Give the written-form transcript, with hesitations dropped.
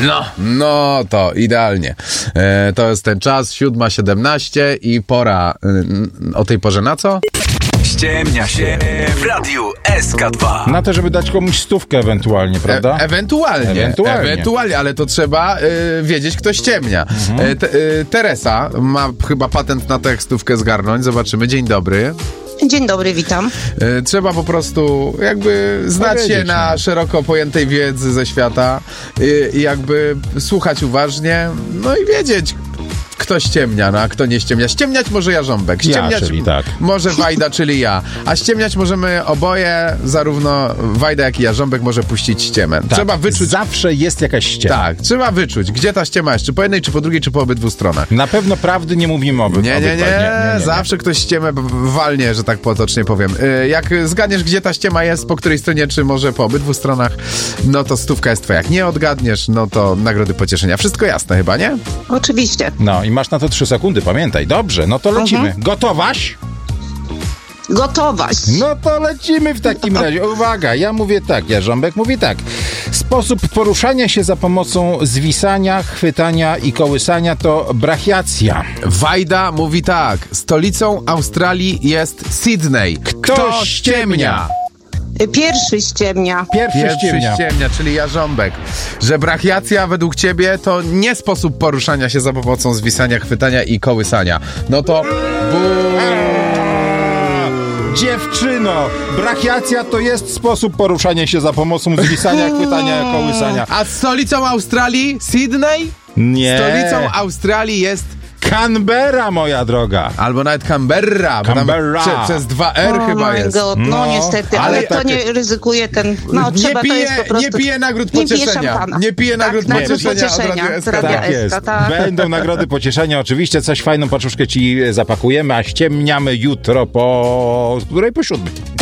No to idealnie. To jest ten czas, 7:17 i pora o tej porze na co? Ściemnia się w Radiu SK2. Na to, żeby dać komuś stówkę ewentualnie, prawda? Ewentualnie, ale to trzeba wiedzieć, kto ściemnia. Teresa ma chyba patent na tę stówkę zgarnąć. Zobaczymy. Dzień dobry. Dzień dobry, witam. Trzeba po prostu jakby znać się na szeroko pojętej wiedzy ze świata i jakby słuchać uważnie, no i wiedzieć, kto ściemnia, a kto nie ściemnia. Ściemniać może Jarząbek, ściemniać może Wajda, czyli ja. A ściemniać możemy oboje, zarówno Wajda, jak i Jarząbek może puścić ściemę. Tak, trzeba wyczuć. Zawsze jest jakaś ściema. Tak, trzeba wyczuć, gdzie ta ściema jest, czy po jednej, czy po drugiej, czy po obydwu stronach. Na pewno prawdy nie mówimy Nie. Zawsze ktoś ściemę walnie, że tak potocznie powiem. Jak zgadniesz, gdzie ta ściema jest, po której stronie, czy może po obydwu stronach, no to stówka jest twoja. Jak nie odgadniesz, no to nagrody pocieszenia. Wszystko jasne chyba, nie? Oczywiście. No i masz na to 3 sekundy, pamiętaj. Dobrze, no to lecimy. Gotowaś? Gotowaś. No to lecimy w takim razie. Uwaga, ja mówię tak, Jarząbek mówi tak. Sposób poruszania się za pomocą zwisania, chwytania i kołysania to brachiacja. Wajda mówi tak. Stolicą Australii jest Sydney. Kto ściemnia? Pierwszy ściemnia. Pierwszy ściemnia, czyli Jarząbek. Że brachiacja według ciebie to nie sposób poruszania się za pomocą zwisania, chwytania i kołysania. No to... Dziewczyno, brachiacja to jest sposób poruszania się za pomocą zwisania, chwytania i kołysania. A stolicą Australii Sydney? Nie. Stolicą Australii jest... Canberra, moja droga. Albo nawet Canberra. Przez 2R chyba jest. God, no niestety, ale to nie ryzykuje ten... No trzeba, to jest po prostu... Nie pije nagród pocieszenia. Nie pije nagród pocieszenia. Tak jest. Będą nagrody pocieszenia, oczywiście. Coś fajną paczuszkę ci zapakujemy, a ściemniamy jutro po 6:00.